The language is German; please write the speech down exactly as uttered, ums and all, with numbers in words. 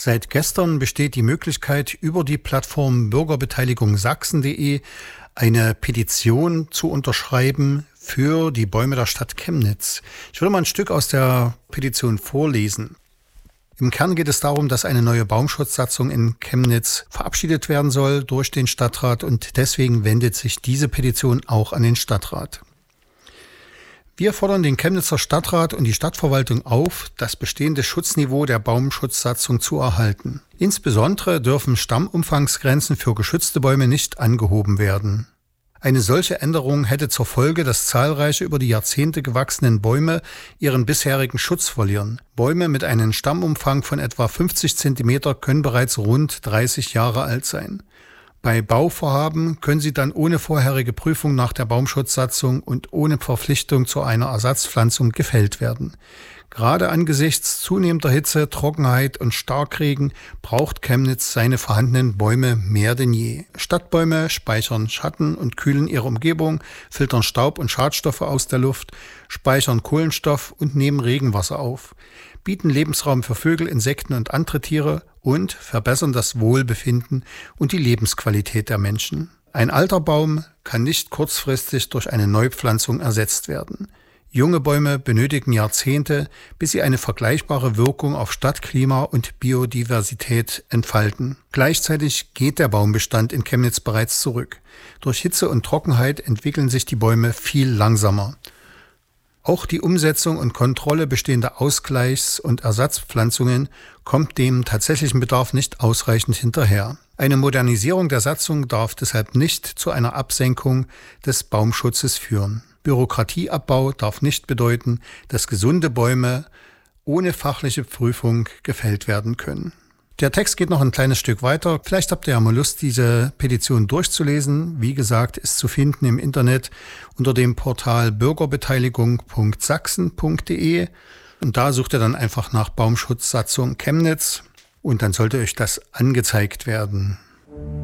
Seit gestern besteht die Möglichkeit, über die Plattform bürgerbeteiligung sachsen punkt de eine Petition zu unterschreiben für die Bäume der Stadt Chemnitz. Ich würde mal ein Stück aus der Petition vorlesen. Im Kern geht es darum, dass eine neue Baumschutzsatzung in Chemnitz verabschiedet werden soll durch den Stadtrat, und deswegen wendet sich diese Petition auch an den Stadtrat. Wir fordern den Chemnitzer Stadtrat und die Stadtverwaltung auf, das bestehende Schutzniveau der Baumschutzsatzung zu erhalten. Insbesondere dürfen Stammumfangsgrenzen für geschützte Bäume nicht angehoben werden. Eine solche Änderung hätte zur Folge, dass zahlreiche über die Jahrzehnte gewachsenen Bäume ihren bisherigen Schutz verlieren. Bäume mit einem Stammumfang von etwa fünfzig Zentimeter können bereits rund dreißig Jahre alt sein. Bei Bauvorhaben können sie dann ohne vorherige Prüfung nach der Baumschutzsatzung und ohne Verpflichtung zu einer Ersatzpflanzung gefällt werden. Gerade angesichts zunehmender Hitze, Trockenheit und Starkregen braucht Chemnitz seine vorhandenen Bäume mehr denn je. Stadtbäume speichern Schatten und kühlen ihre Umgebung, filtern Staub und Schadstoffe aus der Luft, speichern Kohlenstoff und nehmen Regenwasser auf, bieten Lebensraum für Vögel, Insekten und andere Tiere und verbessern das Wohlbefinden und die Lebensqualität der Menschen. Ein alter Baum kann nicht kurzfristig durch eine Neupflanzung ersetzt werden. Junge Bäume benötigen Jahrzehnte, bis sie eine vergleichbare Wirkung auf Stadtklima und Biodiversität entfalten. Gleichzeitig geht der Baumbestand in Chemnitz bereits zurück. Durch Hitze und Trockenheit entwickeln sich die Bäume viel langsamer. Auch die Umsetzung und Kontrolle bestehender Ausgleichs- und Ersatzpflanzungen kommt dem tatsächlichen Bedarf nicht ausreichend hinterher. Eine Modernisierung der Satzung darf deshalb nicht zu einer Absenkung des Baumschutzes führen. Bürokratieabbau darf nicht bedeuten, dass gesunde Bäume ohne fachliche Prüfung gefällt werden können. Der Text geht noch ein kleines Stück weiter. Vielleicht habt ihr ja mal Lust, diese Petition durchzulesen. Wie gesagt, ist zu finden im Internet unter dem Portal bürgerbeteiligung punkt sachsen punkt de. Und da sucht ihr dann einfach nach Baumschutzsatzung Chemnitz und dann sollte euch das angezeigt werden.